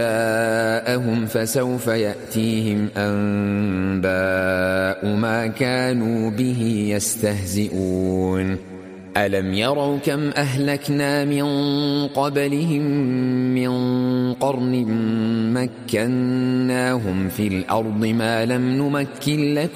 جاءهم فسوف يأتيهم أنباء ما كانوا به يستهزئون ألم يروا كم أهلكنا من قبلهم من قرن مكناهم في الأرض ما لم نمكن لكم